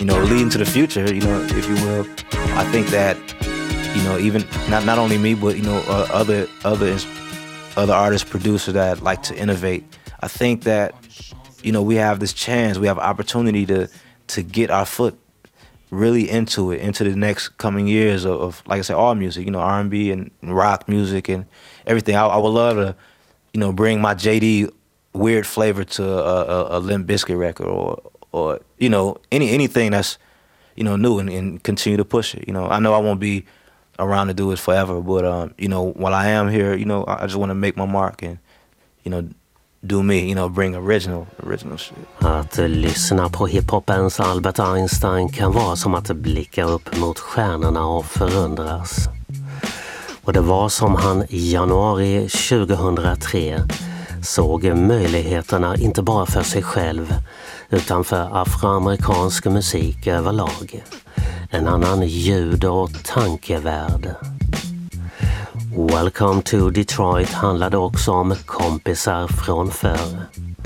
leading to the future, if you will. I think that, even not only me, but other artists, producers that like to innovate. I think that, we have this chance, we have opportunity to get our foot really into the next coming years of like I said, all music, R&B and rock music and everything. I would love to, bring my JD weird flavor to a Limp Bizkit record or anything that's, new and continue to push it. I know I won't be around to do it forever, but, while I am here, I just want to make my mark and, do me, bring original shit. Att lyssna på hiphopens Albert Einstein kan vara som att blicka upp mot stjärnorna och förundras. Och det var som han i januari 2003 såg möjligheterna inte bara för sig själv utan för afroamerikansk musik överlag. En annan ljud- och tankevärld. Welcome to Detroit handlade också om kompisar från förr.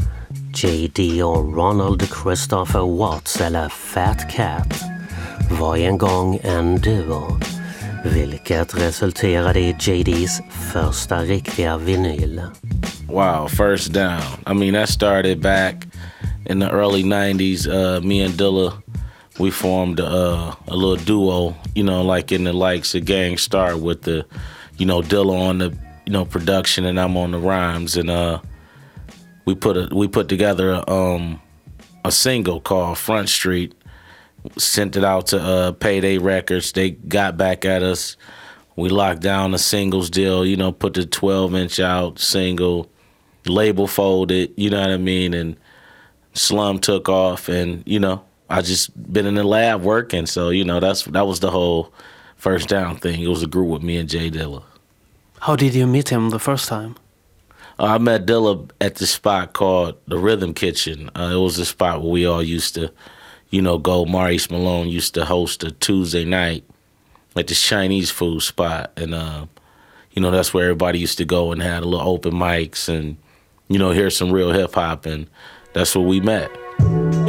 JD och Ronald Christopher Watts eller Fat Cat var en gång en duo, vilket resulterade i JDs första riktiga vinyl. Wow, First Down. I mean, that started back in the early 90s. Me and Dilla, we formed a little duo, like in the likes of Gang Starr with the, Dilla on the, production and I'm on the rhymes. And we put together a single called Front Street, sent it out to Payday Records. They got back at us. We locked down a singles deal, put the 12-inch out single, label folded, you know what I mean? And Slum took off and, I just been in the lab working. So, that was the whole First Down thing. It was a group with me and Jay Dilla. How did you meet him the first time? I met Dilla at this spot called the Rhythm Kitchen. It was a spot where we all used to, go. Maurice Malone used to host a Tuesday night at this Chinese food spot. And, that's where everybody used to go and had a little open mics and, hear some real hip hop. And that's where we met.